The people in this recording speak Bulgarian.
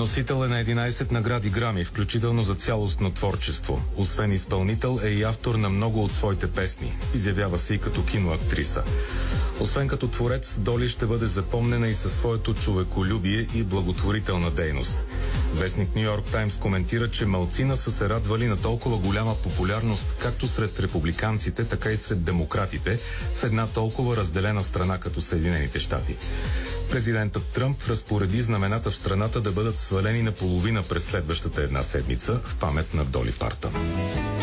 Носител е на 11 награди Грами, включително за цялостно творчество. Освен изпълнител е и автор на много от своите песни. Изявява се и като киноактриса. Освен като творец, Доли ще бъде запомнена и със своето човеколюбие и благотворителна дейност. Вестник Ню Йорк Таймс коментира, че малцина са се радвали на толкова голяма популярност както сред републиканците, така и сред демократите в една толкова разделена страна като Съединените щати. Президентът Тръмп разпореди знамената в страната да бъдат свалени наполовина през следващата една седмица в памет на Доли Партън.